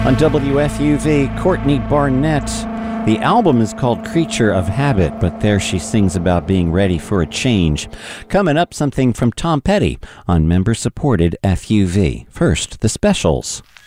On WFUV, Courtney Barnett. The album is called Creature of Habit, but there she sings about being ready for a change. Coming up, something from Tom Petty on member-supported FUV. First, the specials.